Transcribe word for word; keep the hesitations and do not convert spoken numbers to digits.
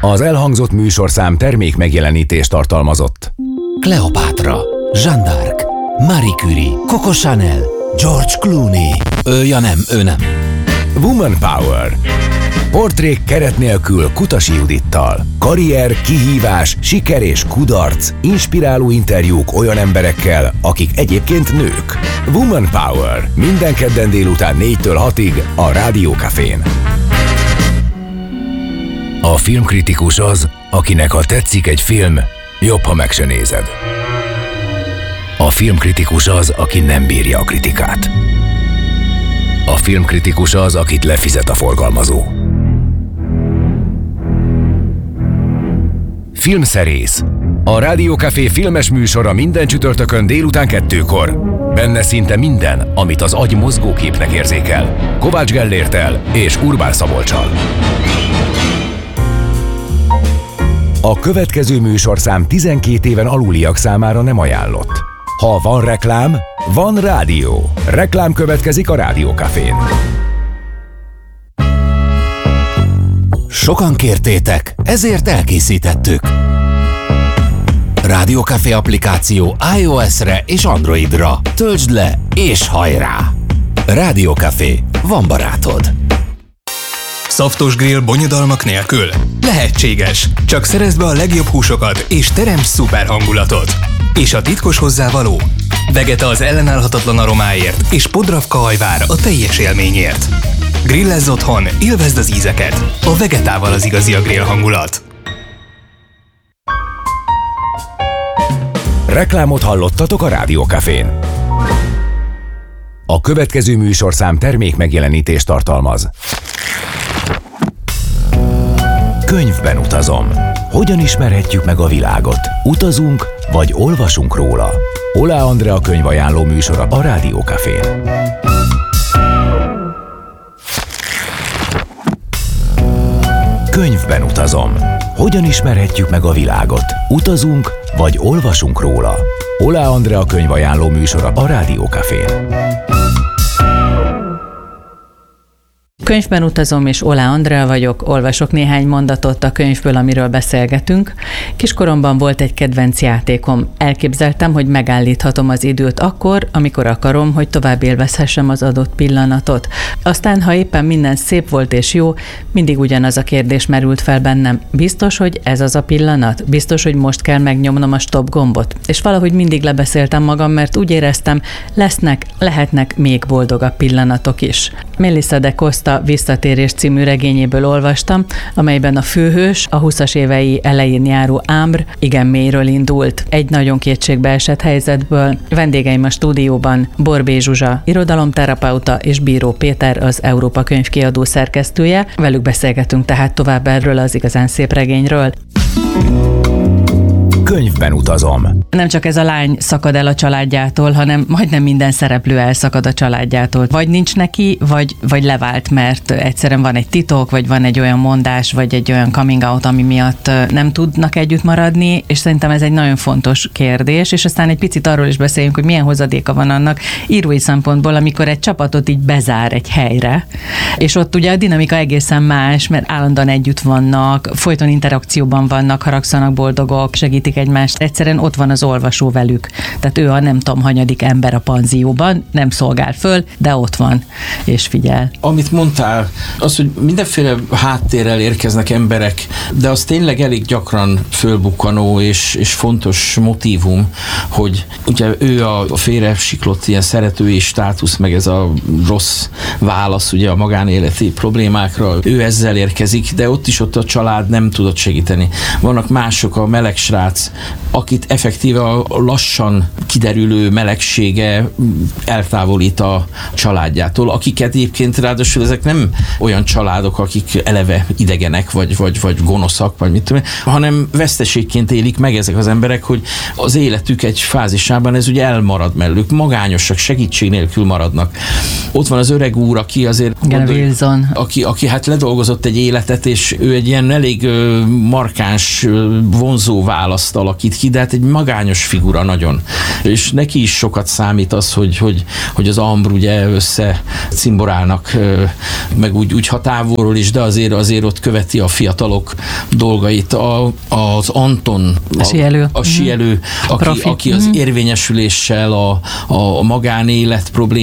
Az elhangzott műsorszám termék megjelenítést tartalmazott. Kleopátra, Jeanne d'Arc, Marie Curie, Coco Chanel, George Clooney. Ő, ja nem, ő nem. Woman Power. Portrék keret nélkül Kutasi Judittal. Karrier, kihívás, siker és kudarc. Inspiráló interjúk olyan emberekkel, akik egyébként nők. Woman Power. Minden kedden délután négytől hatig a Rádió Cafén. A filmkritikus az, akinek ha tetszik egy film, jobb, ha meg se nézed. A filmkritikus az, aki nem bírja a kritikát. A filmkritikus az, akit lefizet a forgalmazó. Filmszerész. A Rádió Café filmes műsora minden csütörtökön délután kettőkor. Benne szinte minden, amit az agy mozgóképnek érzékel. Kovács Gellérttel és Urbán Szabolccsal. A következő műsorszám tizenkét éven aluliak számára nem ajánlott. Ha van reklám, van rádió. Reklám következik a Rádió Cafén. Sokan kértétek, ezért elkészítettük. Rádió Café applikáció iOS-re és Androidra. Töltsd le és hajrá! Rádió Café, van barátod. Szaftos grill bonyodalmak nélkül? Lehetséges. Csak szerezd be a legjobb húsokat és teremts szuper hangulatot. És a titkos hozzávaló? Vegeta az ellenállhatatlan aromáért és Podravka hajvár a teljes élményért. Grillezz otthon, élvezd az ízeket. A Vegetával az igazi a grill hangulat. Reklámot hallottatok a Rádió Cafén. A következő műsorszám termék megjelenítést tartalmaz. Könyvben utazom. Hogyan ismerhetjük meg a világot? Utazunk, vagy olvasunk róla? Oláh Andrea könyvajánló műsora a Rádió Cafén. Könyvben utazom. Hogyan ismerhetjük meg a világot? Utazunk, vagy olvasunk róla? Oláh Andrea könyvajánló műsora a Rádió Cafén. Könyvben utazom, és Oláh Andrea vagyok, olvasok néhány mondatot a könyvből, amiről beszélgetünk. Kiskoromban volt egy kedvenc játékom. Elképzeltem, hogy megállíthatom az időt akkor, amikor akarom, hogy tovább élvezhessem az adott pillanatot. Aztán, ha éppen minden szép volt és jó, mindig ugyanaz a kérdés merült fel bennem. Biztos, hogy ez az a pillanat? Biztos, hogy most kell megnyomnom a stop gombot? És valahogy mindig lebeszéltem magam, mert úgy éreztem, lesznek, lehetnek még boldogabb pillanatok is. Melissa de Costa Visszatérés című regényéből olvastam, amelyben a főhős a huszas évei elején járó Ambre igen mélyről indult. Egy nagyon kétségbe esett helyzetből. Vendégeim a stúdióban Borbély Zsuzsa, irodalomterapeuta, és Bíró Péter, az Európa Könyvkiadó szerkesztője. Velük beszélgetünk tehát tovább erről az igazán szép regényről. Könyvben utazom. Nem csak ez a lány szakad el a családjától, hanem majdnem minden szereplő elszakad a családjától. Vagy nincs neki, vagy, vagy levált, mert egyszerűen van egy titok, vagy van egy olyan mondás, vagy egy olyan coming out, ami miatt nem tudnak együtt maradni, és szerintem ez egy nagyon fontos kérdés, és aztán egy picit arról is beszéljünk, hogy milyen hozadéka van annak írói szempontból, amikor egy csapatot így bezár egy helyre, és ott ugye a dinamika egészen más, mert állandóan együtt vannak, folyton interakcióban vannak, haragszanak, boldogok, segítik egymást. Egyszerűen ott van az olvasó velük. Tehát ő a nem tudom hanyadik ember a panzióban, nem szolgál föl, de ott van, és figyel. Amit mondtál, az, hogy mindenféle háttérrel érkeznek emberek, de az tényleg elég gyakran fölbukkanó és, és fontos motívum, hogy ugye ő a félre siklott ilyen szeretői státusz, meg ez a rossz válasz ugye a magánéleti problémákra, ő ezzel érkezik, de ott is ott a család nem tudott segíteni. Vannak mások, a meleg srác, akit effektíve a lassan kiderülő melegsége eltávolít a családjától, akiket egyébként ráadásul ezek nem olyan családok, akik eleve idegenek, vagy, vagy, vagy gonoszak, vagy mit tudom, hanem veszteségként élik meg ezek az emberek, hogy az életük egy fázisában ez ugye elmarad mellük, magányosak, segítség nélkül maradnak. Ott van az öreg úr, aki azért gondolj, aki, aki hát ledolgozott egy életet, és ő egy ilyen elég markáns, vonzó választ színészt alakít ki, de hát egy magányos figura nagyon. És neki is sokat számít az, hogy, hogy, hogy az Ambr ugye össze cimborálnak, meg úgy, úgy ha távolról is, de azért, azért ott követi a fiatalok dolgait. A, az Anton, a, a sielő, a, sielő a aki, aki az érvényesüléssel, a, a magánélet problémájával,